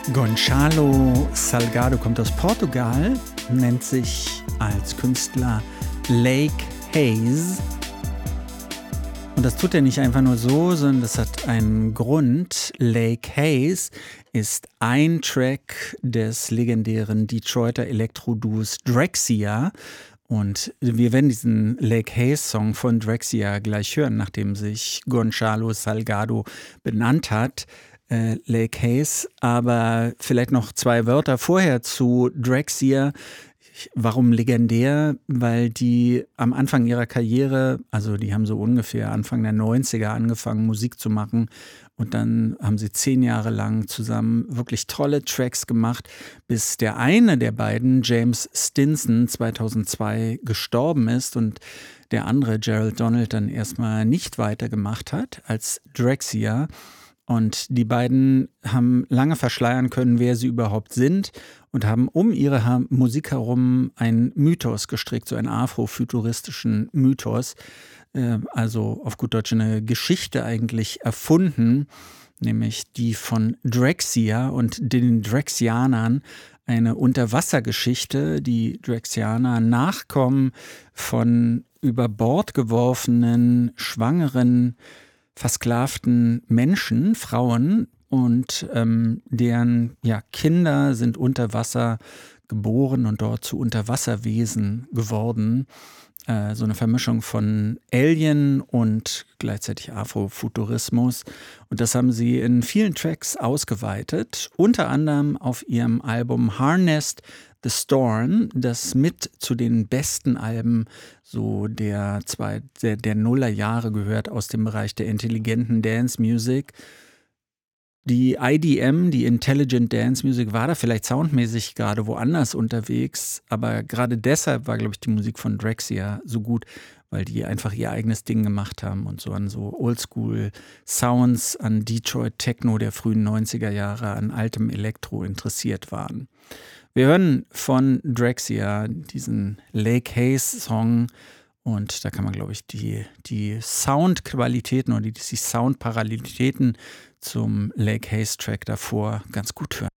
Gonçalo Salgado kommt aus Portugal, nennt sich als Künstler Lake Haze. Und das tut er nicht einfach nur so, sondern das hat einen Grund. Lake Haze ist ein Track des legendären Detroiter Elektro-Duos Drexciya. Und wir werden diesen Lake Haze-Song von Drexciya gleich hören, nachdem sich Gonçalo Salgado benannt hat. Lake Haze, aber vielleicht noch 2 Wörter vorher zu Drexciya. Warum legendär? Weil die am Anfang ihrer Karriere, also die haben so ungefähr Anfang der 90er angefangen, Musik zu machen. Und dann haben sie 10 Jahre lang zusammen wirklich tolle Tracks gemacht, bis der eine der beiden, James Stinson, 2002 gestorben ist und der andere, Gerald Donald, dann erstmal nicht weitergemacht hat als Drexciya. Und die beiden haben lange verschleiern können, wer sie überhaupt sind und haben um ihre Musik herum einen Mythos gestrickt, so einen afrofuturistischen Mythos, also auf gut Deutsch eine Geschichte eigentlich erfunden, nämlich die von Drexciya und den Drexciyanern, eine Unterwassergeschichte. Die Drexciyaner, Nachkommen von über Bord geworfenen, schwangeren, versklavten Menschen, Frauen, und deren Kinder sind unter Wasser geboren und dort zu Unterwasserwesen geworden. So eine Vermischung von Alien und gleichzeitig Afrofuturismus. Und das haben sie in vielen Tracks ausgeweitet, unter anderem auf ihrem Album Harnessed the Storm, das mit zu den besten Alben so der Nullerjahre gehört aus dem Bereich der intelligenten Dance Music. Die IDM, die Intelligent Dance Music, war da vielleicht soundmäßig gerade woanders unterwegs, aber gerade deshalb war, glaube ich, die Musik von Drexciya so gut, weil die einfach ihr eigenes Ding gemacht haben und so an so Oldschool-Sounds, an Detroit Techno der frühen 90er Jahre, an altem Elektro interessiert waren. Wir hören von Drexciya diesen Lake Haze-Song und da kann man, glaube ich, die Soundqualitäten oder die Soundparallelitäten zum Lake Haze-Track davor ganz gut hören.